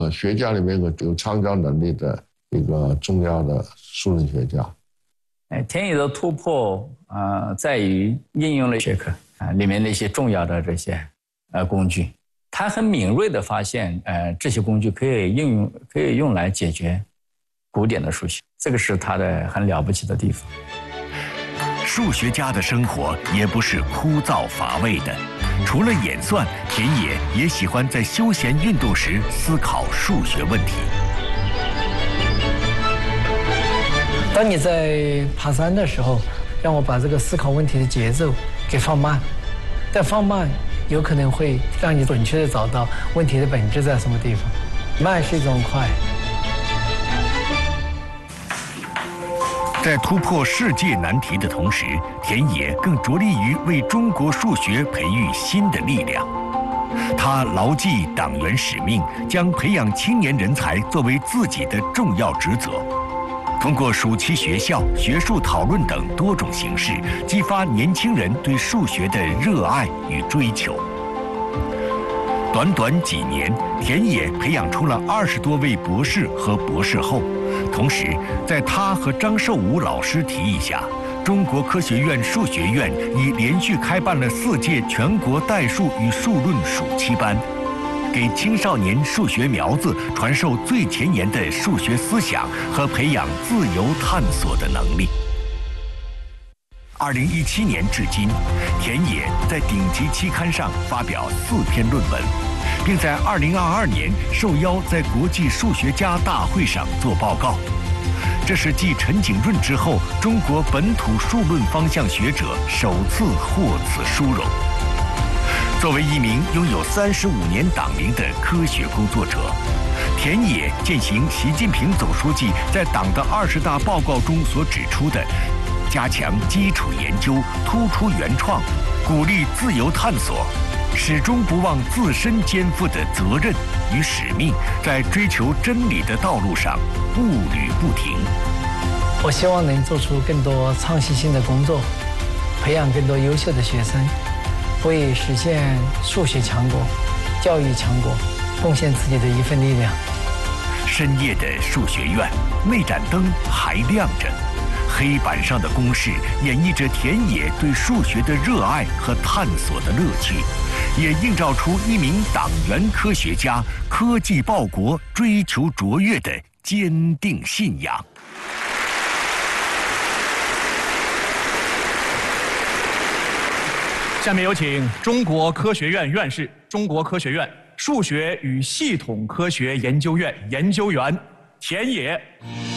学家里面有创造能力的一个重要的数论学家。 田野的突破在于应用了学科里面的一些重要的这些工具，他很敏锐地发现这些工具可以用来解决古典的数学，这个是他的很了不起的地方。 数学家的生活也不是枯燥乏味的，除了演算，田野也喜欢在休闲运动时思考数学问题。 当你在爬山的时候，让我把这个思考问题的节奏给放慢，但放慢有可能会让你准确地找到问题的本质在什么地方。慢是一种快。 在突破世界难题的同时，田野更着力于为中国数学培育新的力量。他牢记党员使命，将培养青年人才作为自己的重要职责。通过暑期学校、学术讨论等多种形式，激发年轻人对数学的热爱与追求。短短几年，田野培养出了20多位博士和博士后。同时，在他和张寿武老师提议下，中国科学院数学院已连续开办了4届全国代数与数论暑期班，给青少年数学苗子传授最前沿的数学思想和培养自由探索的能力。2017年至今，田野在顶级期刊上发表4篇论文，并在2022年受邀在国际数学家大会上做报告。这是继陈景润之后，中国本土数论方向学者首次获此殊荣。作为一名拥有35年党龄的科学工作者，田野践行习近平总书记在党的20大报告中所指出的，加强基础研究，突出原创，鼓励自由探索，始终不忘自身肩负的责任与使命，在追求真理的道路上步履不停。 我希望能做出更多创新性的工作，培养更多优秀的学生，为实现数学强国、教育强国贡献自己的一份力量。 深夜的数学院，那盏灯还亮着，黑板上的公式演绎着田野对数学的热爱和探索的乐趣，也映照出一名党员科学家科技报国、追求卓越的坚定信仰。 下面有请中国科学院院士、中国科学院数学与系统科学研究院研究员田野。